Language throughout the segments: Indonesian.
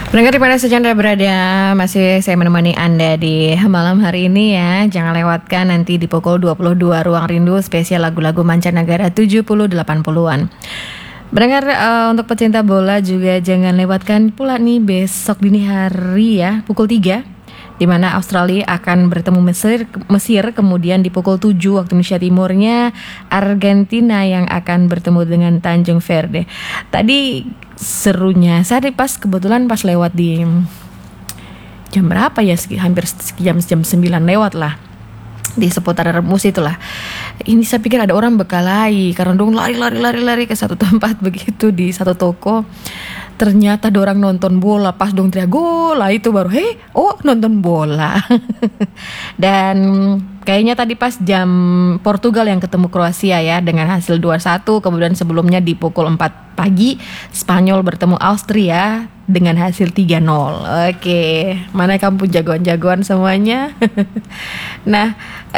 Pendengar di mana saja Anda berada, masih saya menemani Anda di malam hari ini ya. Jangan lewatkan nanti di pukul 22 Ruang Rindu spesial lagu-lagu mancanegara 70-80-an. Mendengar untuk pecinta bola juga jangan lewatkan pula nih besok dini hari ya, pukul 3 di mana Australia akan bertemu Mesir, kemudian di pukul 7 waktu Indonesia Timurnya Argentina yang akan bertemu dengan Tanjung Verde. Tadi serunya, saya kebetulan pas lewat di jam berapa ya, hampir jam 9 lewat lah, di seputar Remus itulah. Ini saya pikir ada orang bekalai karena dong lari ke satu tempat begitu di satu toko. Ternyata ada orang nonton bola, pas dong teriak gol lah, itu baru nonton bola. Dan kayaknya tadi pas jam Portugal yang ketemu Kroasia ya dengan hasil 2-1, kemudian sebelumnya di pukul 4 pagi Spanyol bertemu Austria dengan hasil 3-0. Oke, mana kamu jagoan-jagoan semuanya? Nah,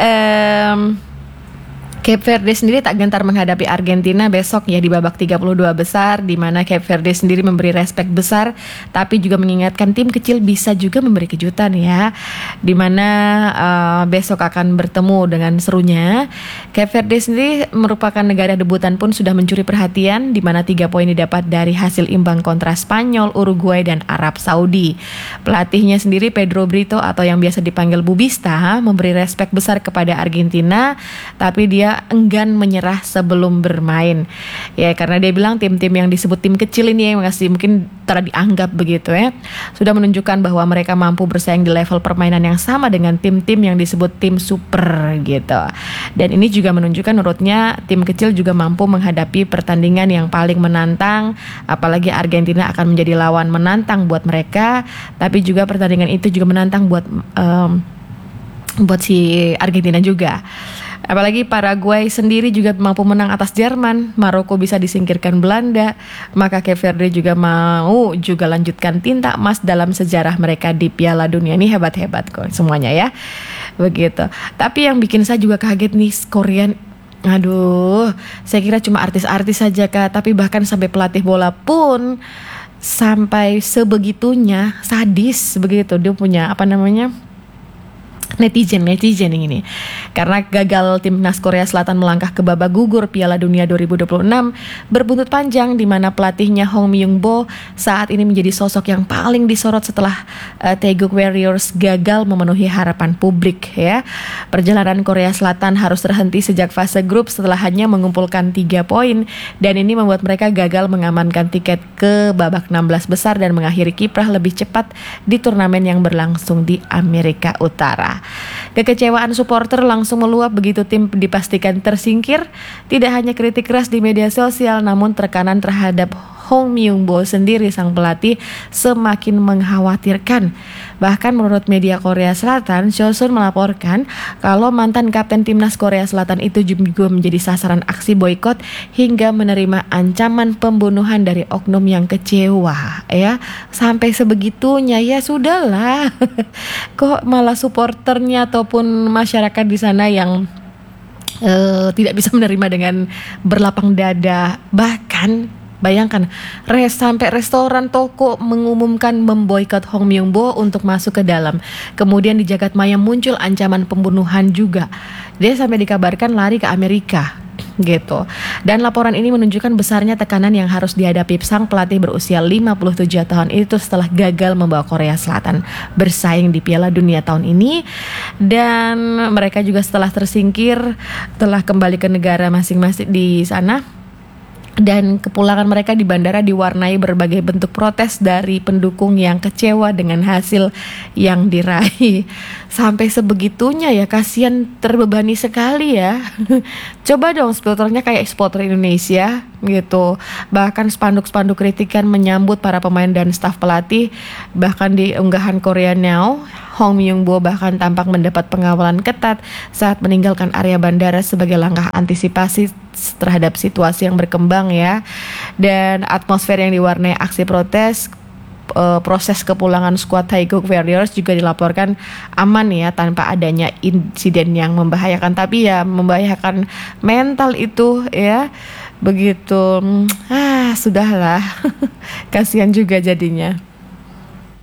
Cape Verde sendiri tak gentar menghadapi Argentina besok ya di babak 32 besar, di mana Cape Verde sendiri memberi respek besar tapi juga mengingatkan tim kecil bisa juga memberi kejutan ya, di mana besok akan bertemu dengan serunya. Cape Verde sendiri merupakan negara debutan pun sudah mencuri perhatian, di mana 3 poin didapat dari hasil imbang kontra Spanyol, Uruguay dan Arab Saudi. Pelatihnya sendiri Pedro Brito atau yang biasa dipanggil Bubista memberi respek besar kepada Argentina, tapi dia enggan menyerah sebelum bermain ya, karena dia bilang tim-tim yang disebut tim kecil ini yang masih mungkin telah dianggap begitu ya, sudah menunjukkan bahwa mereka mampu bersaing di level permainan yang sama dengan tim-tim yang disebut tim super gitu. Dan ini juga menunjukkan menurutnya tim kecil juga mampu menghadapi pertandingan yang paling menantang, apalagi Argentina akan menjadi lawan menantang buat mereka, tapi juga pertandingan itu juga menantang buat si Argentina juga. Apalagi Paraguay sendiri juga mampu menang atas Jerman, Maroko bisa disingkirkan Belanda, maka Cape Verde juga mau juga lanjutkan tinta emas dalam sejarah mereka di Piala Dunia. Ini hebat-hebat kok semuanya ya, begitu. Tapi yang bikin saya juga kaget nih Korea. Aduh, saya kira cuma artis-artis saja Kak, tapi bahkan sampai pelatih bola pun sampai sebegitunya sadis begitu. Dia punya netizen yang ini, karena gagal timnas Korea Selatan melangkah ke babak gugur Piala Dunia 2026 berbuntut panjang, di mana pelatihnya Hong Myung-bo saat ini menjadi sosok yang paling disorot setelah Taeguk Warriors gagal memenuhi harapan publik ya. Perjalanan Korea Selatan harus terhenti sejak fase grup setelah hanya mengumpulkan 3 poin, dan ini membuat mereka gagal mengamankan tiket ke babak 16 besar dan mengakhiri kiprah lebih cepat di turnamen yang berlangsung di Amerika Utara. Kekecewaan supporter langsung meluap begitu tim dipastikan tersingkir. Tidak hanya kritik keras di media sosial, namun tekanan terhadap Hong Myung-bo sendiri sang pelatih semakin mengkhawatirkan. Bahkan menurut media Korea Selatan, Chosun melaporkan kalau mantan kapten timnas Korea Selatan itu juga menjadi sasaran aksi boikot hingga menerima ancaman pembunuhan dari oknum yang kecewa ya. Sampai sebegitunya, ya sudahlah. Kok malah supporternya ataupun masyarakat di sana yang tidak bisa menerima dengan berlapang dada. Bahkan bayangkan, sampai restoran, toko mengumumkan memboikot Hong Myung-bo untuk masuk ke dalam. Kemudian di jagadmaya muncul ancaman pembunuhan juga. Dia sampai dikabarkan lari ke Amerika gitu. Dan laporan ini menunjukkan besarnya tekanan yang harus dihadapi sang pelatih berusia 57 tahun itu setelah gagal membawa Korea Selatan bersaing di Piala Dunia tahun ini. Dan mereka juga setelah tersingkir telah kembali ke negara masing-masing di sana. Dan kepulangan mereka di bandara diwarnai berbagai bentuk protes dari pendukung yang kecewa dengan hasil yang diraih. Sampai sebegitunya ya, kasihan, terbebani sekali ya. Coba dong supporternya kayak supporter Indonesia gitu. Bahkan spanduk-spanduk kritikan menyambut para pemain dan staf pelatih. Bahkan di unggahan Korea Now, Hong Myung-bo bahkan tampak mendapat pengawalan ketat saat meninggalkan area bandara sebagai langkah antisipasi terhadap situasi yang berkembang ya. Dan atmosfer yang diwarnai aksi protes, proses kepulangan skuad Taeguk Warriors juga dilaporkan aman ya, tanpa adanya insiden yang membahayakan. Tapi ya membahayakan mental itu ya, begitu. Sudahlah. Kasihan juga jadinya.